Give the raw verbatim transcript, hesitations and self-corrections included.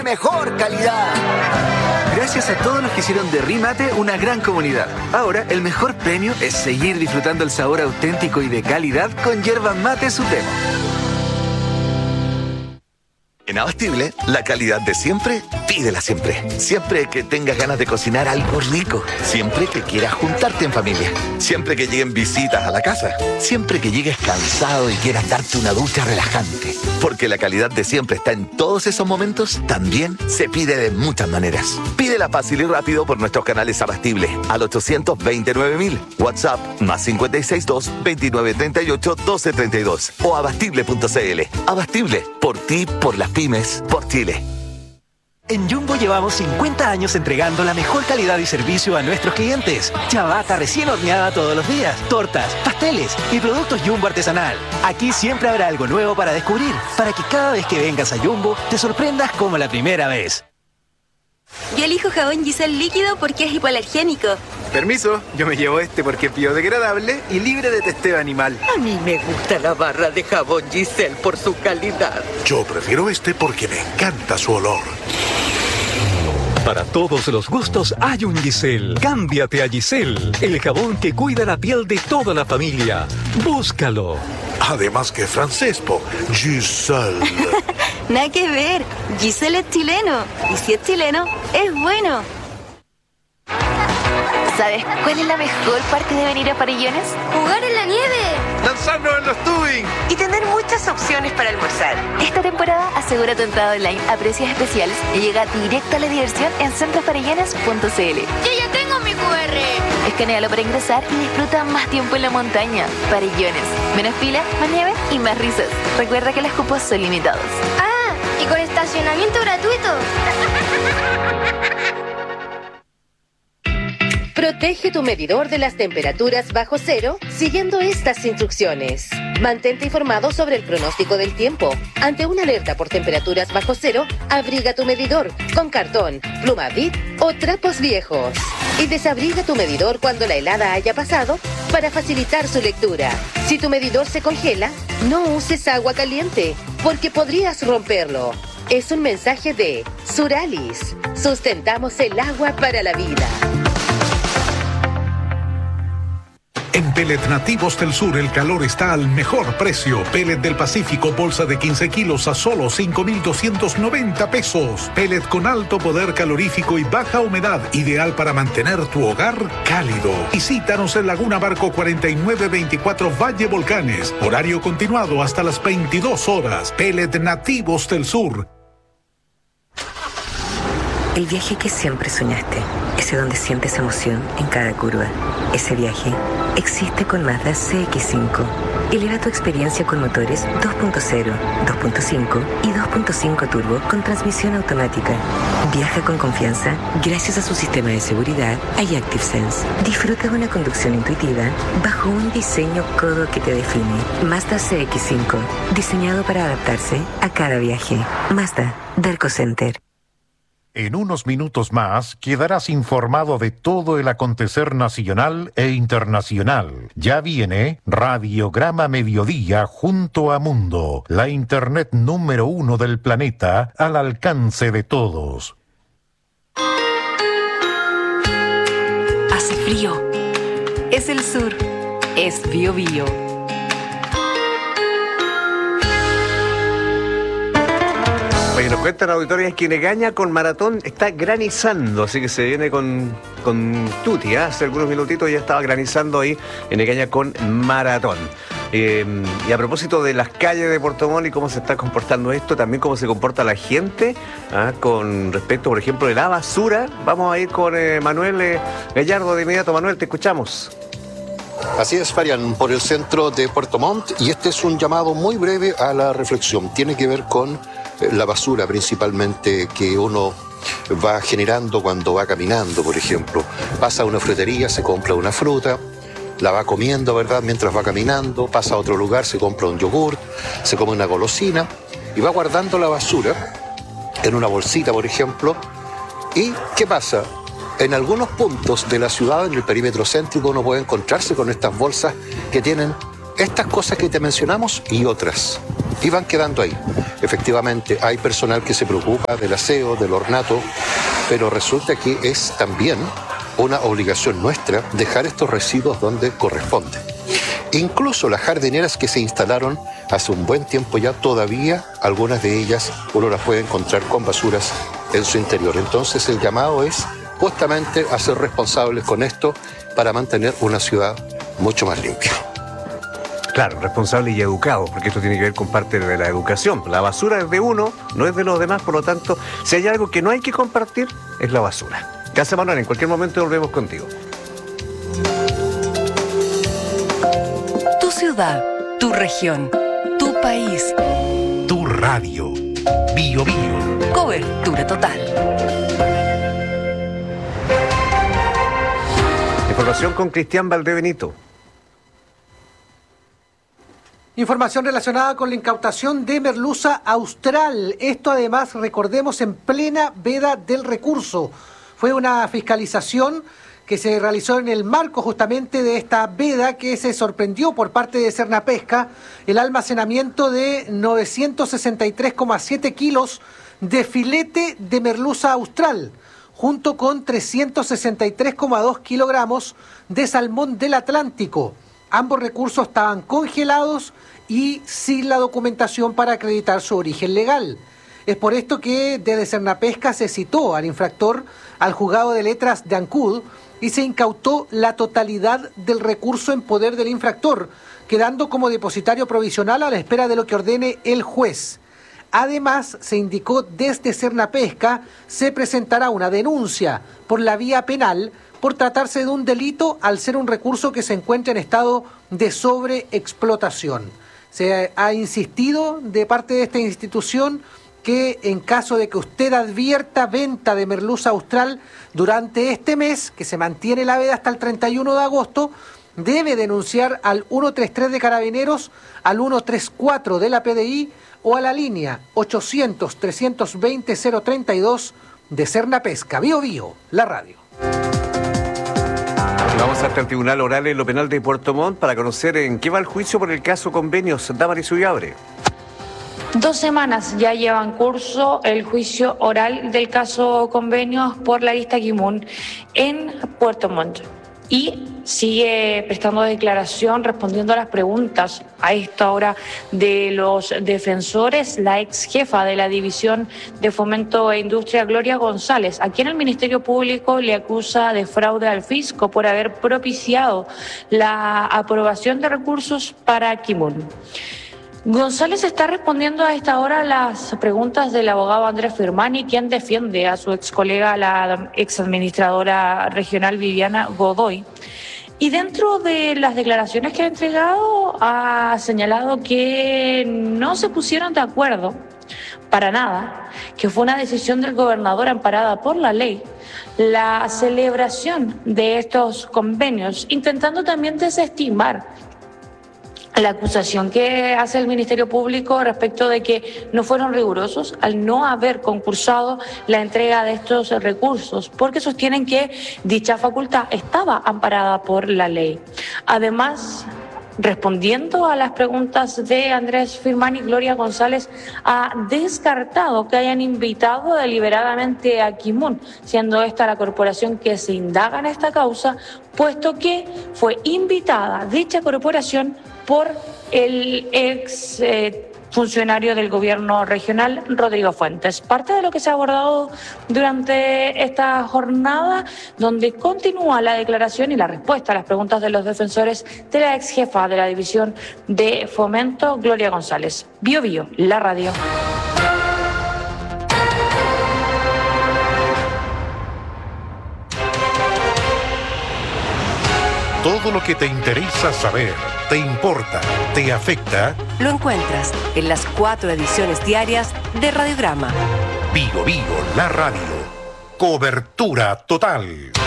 Mejor calidad. Gracias a todos los que hicieron de Rimate una gran comunidad. Ahora, el mejor premio es seguir disfrutando el sabor auténtico y de calidad con yerba mate Supremo. En Abastible, la calidad de siempre, pídela siempre. Siempre que tengas ganas de cocinar algo rico. Siempre que quieras juntarte en familia. Siempre que lleguen visitas a la casa. Siempre que llegues cansado y quieras darte una ducha relajante. Porque la calidad de siempre está en todos esos momentos, también se pide de muchas maneras. Pídela fácil y rápido por nuestros canales Abastible al ochocientos veintinueve mil, WhatsApp más cinco seis dos, veintinueve treinta y ocho, doce treinta y dos o abastible punto cl. Abastible, por ti, por las pymes, por Chile. En Jumbo llevamos cincuenta años entregando la mejor calidad y servicio a nuestros clientes. Ciabatta recién horneada todos los días, tortas, pasteles y productos Jumbo artesanal. Aquí siempre habrá algo nuevo para descubrir, para que cada vez que vengas a Jumbo te sorprendas como la primera vez. Yo elijo jabón Giselle líquido porque es hipoalergénico. Permiso, yo me llevo este porque es biodegradable y libre de testeo animal. A mí me gusta la barra de jabón Giselle por su calidad. Yo prefiero este porque me encanta su olor. Para todos los gustos hay un Giselle. Cámbiate a Giselle, el jabón que cuida la piel de toda la familia. Búscalo. Además que francés, po. Giselle. Nada que ver. Giselle es chileno. Y si es chileno, es bueno. ¿Sabes cuál es la mejor parte de venir a Farellones? ¡Jugar en la nieve! ¡Lanzarnos en los tubing! Y tener muchas opciones para almorzar. Esta temporada asegura tu entrada online a precios especiales y llega directo a la diversión en centro farellones punto c l. ¡Yo ya tengo mi cu erre! Escanéalo para ingresar y disfruta más tiempo en la montaña. Farellones. Menos fila, más nieve y más risas. Recuerda que los cupos son limitados. ¡Ah! ¿Y con estacionamiento gratuito? Protege tu medidor de las temperaturas bajo cero siguiendo estas instrucciones. Mantente informado sobre el pronóstico del tiempo. Ante una alerta por temperaturas bajo cero, abriga tu medidor con cartón, pluma Bic o trapos viejos. Y desabriga tu medidor cuando la helada haya pasado para facilitar su lectura. Si tu medidor se congela, no uses agua caliente porque podrías romperlo. Es un mensaje de Suralis. Sustentamos el agua para la vida. En Pellet Nativos del Sur el calor está al mejor precio. Pellet del Pacífico, bolsa de quince kilos a solo cinco mil doscientos noventa pesos. Pellet con alto poder calorífico y baja humedad, ideal para mantener tu hogar cálido. Visítanos en Laguna Barco cuarenta y nueve veinticuatro Valle Volcanes. Horario continuado hasta las veintidós horas. Pellet Nativos del Sur. El viaje que siempre soñaste, ese donde sientes emoción en cada curva. Ese viaje existe con Mazda C X cinco. Eleva tu experiencia con motores dos punto cero, dos punto cinco y dos punto cinco turbo con transmisión automática. Viaja con confianza gracias a su sistema de seguridad iActive Sense. Disfruta de una conducción intuitiva bajo un diseño codo que te define. Mazda C X cinco, diseñado para adaptarse a cada viaje. Mazda, Derco Center. En unos minutos más quedarás informado de todo el acontecer nacional e internacional. Ya viene Radiograma Mediodía junto a Mundo, la internet número uno del planeta al alcance de todos. Hace frío. Es el sur. Es Bío Bío. Oye, nos cuentan auditorías que Negaña con Maratón está granizando, así que se viene con, con tutti, ¿eh? Hace algunos minutitos ya estaba granizando ahí en Negaña con Maratón. Eh, y a propósito de las calles de Puerto Montt y cómo se está comportando esto, también cómo se comporta la gente, ¿eh? Con respecto, por ejemplo, de la basura, vamos a ir con eh, Manuel eh, Gallardo de inmediato. Manuel, te escuchamos. Así es, Farian, por el centro de Puerto Montt, y este es un llamado muy breve a la reflexión. Tiene que ver con la basura principalmente que uno va generando cuando va caminando, por ejemplo. Pasa a una frutería, se compra una fruta, la va comiendo, ¿verdad?, mientras va caminando, pasa a otro lugar, se compra un yogur, se come una golosina y va guardando la basura en una bolsita, por ejemplo. ¿Y qué pasa? En algunos puntos de la ciudad, en el perímetro céntrico, uno puede encontrarse con estas bolsas que tienen estas cosas que te mencionamos y otras. y van quedando ahí. Efectivamente, hay personal que se preocupa del aseo, del ornato, pero resulta que es también una obligación nuestra dejar estos residuos donde corresponde. Incluso las jardineras que se instalaron hace un buen tiempo ya, todavía algunas de ellas uno las puede encontrar con basuras en su interior. Entonces el llamado es justamente a ser responsables con esto para mantener una ciudad mucho más limpia. Claro, responsable y educado, porque esto tiene que ver con parte de la educación. La basura es de uno, no es de los demás, por lo tanto, si hay algo que no hay que compartir, es la basura. Casa Manuel, en cualquier momento volvemos contigo. Tu ciudad, tu región, tu país. Tu radio. Bio Bio. Cobertura total. Información con Cristian Valdebenito. Información relacionada con la incautación de merluza austral. Esto además, recordemos, en plena veda del recurso. Fue una fiscalización que se realizó en el marco justamente de esta veda, que se sorprendió por parte de Cernapesca el almacenamiento de novecientos sesenta y tres coma siete kilos de filete de merluza austral, junto con trescientos sesenta y tres coma dos kilogramos de salmón del Atlántico. Ambos recursos estaban congelados y sin la documentación para acreditar su origen legal. Es por esto que desde Cernapesca se citó al infractor al juzgado de letras de Ancud y se incautó la totalidad del recurso en poder del infractor, quedando como depositario provisional a la espera de lo que ordene el juez. Además, se indicó desde Cernapesca se presentará una denuncia por la vía penal por tratarse de un delito al ser un recurso que se encuentra en estado de sobreexplotación. Se ha insistido de parte de esta institución que en caso de que usted advierta venta de merluza austral durante este mes, que se mantiene la veda hasta el treinta y uno de agosto, debe denunciar al ciento treinta y tres de Carabineros, al ciento treinta y cuatro de la P D I o a la línea ochocientos, trescientos veinte, cero treinta y dos de Cernapesca. Bio Bio, la radio. Vamos hasta el Tribunal Oral en lo Penal de Puerto Montt para conocer en qué va el juicio por el caso Convenios. Damaris Ullabre. Dos semanas ya lleva en curso el juicio oral del caso Convenios por la lista Kimun en Puerto Montt. Y sigue prestando declaración, respondiendo a las preguntas a esta hora de los defensores, la ex jefa de la División de Fomento e Industria, Gloria González, a quien el Ministerio Público le acusa de fraude al fisco por haber propiciado la aprobación de recursos para Kimun. González está respondiendo a esta hora las preguntas del abogado Andrés Firmani, quien defiende a su ex colega, la ex administradora regional Viviana Godoy. Y dentro de las declaraciones que ha entregado, ha señalado que no se pusieron de acuerdo para nada, que fue una decisión del gobernador amparada por la ley, la celebración de estos convenios, intentando también desestimar la acusación que hace el Ministerio Público respecto de que no fueron rigurosos al no haber concursado la entrega de estos recursos, porque sostienen que dicha facultad estaba amparada por la ley. Además, respondiendo a las preguntas de Andrés Firmani, Gloria González ha descartado que hayan invitado deliberadamente a Kimun, siendo esta la corporación que se indaga en esta causa, puesto que fue invitada dicha corporación por el ex eh, funcionario del gobierno regional, Rodrigo Fuentes. Parte de lo que se ha abordado durante esta jornada, donde continúa la declaración y la respuesta a las preguntas de los defensores de la ex jefa de la División de Fomento, Gloria González. Bio Bio, la radio. Todo lo que te interesa saber, te importa, te afecta, lo encuentras en las cuatro ediciones diarias de Radiograma. Bio Bio, la radio. Cobertura total.